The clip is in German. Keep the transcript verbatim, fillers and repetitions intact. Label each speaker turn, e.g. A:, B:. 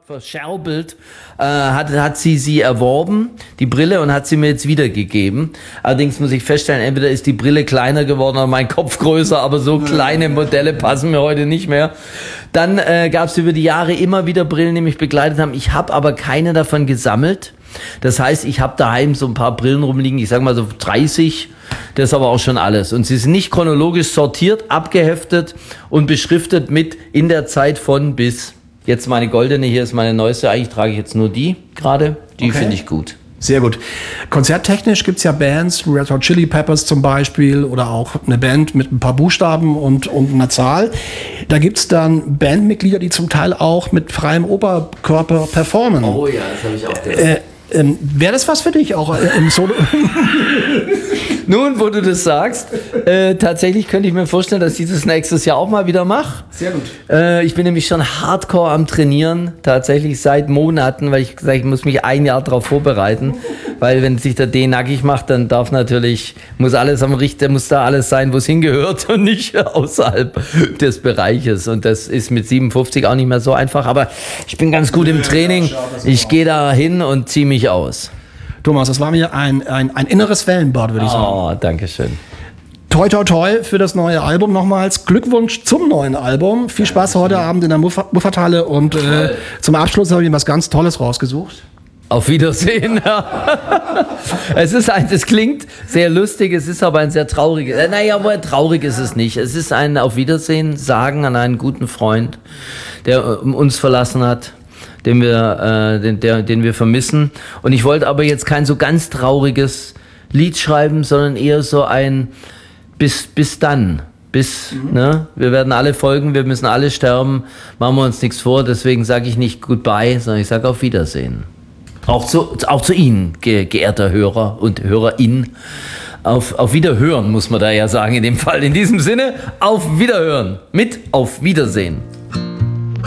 A: verscherbelt, äh, hat, hat sie sie erworben, die Brille, und hat sie mir jetzt wiedergegeben. Allerdings muss ich feststellen, entweder ist die Brille kleiner geworden oder mein Kopf größer, aber so kleine Modelle passen mir heute nicht mehr. Dann äh, gab es über die Jahre immer wieder Brillen, die mich begleitet haben. Ich habe aber keine davon gesammelt. Das heißt, ich habe daheim so ein paar Brillen rumliegen, ich sage mal so dreißig, das ist aber auch schon alles. Und sie sind nicht chronologisch sortiert, abgeheftet und beschriftet mit in der Zeit von bis. Jetzt meine goldene, hier ist meine neueste, eigentlich trage ich jetzt nur die gerade, die okay. Finde ich gut.
B: Sehr gut. Konzerttechnisch gibt's ja Bands, Red Hot Chili Peppers zum Beispiel, oder auch eine Band mit ein paar Buchstaben und, und einer Zahl. Da gibt's dann Bandmitglieder, die zum Teil auch mit freiem Oberkörper performen.
A: Oh ja, das habe ich auch gehört. Äh,
B: ähm, Wäre das was für dich auch äh, im Solo?
A: Nun, wo du das sagst, äh, tatsächlich könnte ich mir vorstellen, dass ich das nächstes Jahr auch mal wieder mache.
B: Sehr gut.
A: Äh, ich bin nämlich schon hardcore am Trainieren, tatsächlich seit Monaten, weil ich gesagt, ich muss mich ein Jahr darauf vorbereiten, weil wenn sich der D nackig macht, dann darf natürlich, muss alles am Richter, muss da alles sein, wo es hingehört und nicht außerhalb des Bereiches. Und das ist mit siebenundfünfzig auch nicht mehr so einfach, aber ich bin ganz gut im Training. Ich gehe da hin und ziehe mich aus.
B: Thomas, das war mir ein, ein, ein inneres Wellenbad, würde ich sagen.
A: Oh, danke schön.
B: Toi, toi, toi für das neue Album nochmals. Glückwunsch zum neuen Album. Viel Spaß heute Abend in der Muffathalle und äh, zum Abschluss habe ich mir was ganz Tolles rausgesucht.
A: Auf Wiedersehen. Es ist ein, es klingt sehr lustig, es ist aber ein sehr trauriges. Äh, naja, aber traurig ist es nicht. Es ist ein Auf Wiedersehen sagen an einen guten Freund, der uns verlassen hat, den wir, äh, den, der, den wir vermissen. Und ich wollte aber jetzt kein so ganz trauriges Lied schreiben, sondern eher so ein bis, bis dann. Bis, mhm. ne? Wir werden alle folgen, wir müssen alle sterben, machen wir uns nichts vor. Deswegen sage ich nicht Goodbye, sondern ich sage Auf Wiedersehen. Auch zu, auch zu Ihnen, ge, geehrter Hörer und Hörerin. Auf, auf Wiederhören muss man da ja sagen in dem Fall. In diesem Sinne, auf Wiederhören. Mit Auf Wiedersehen.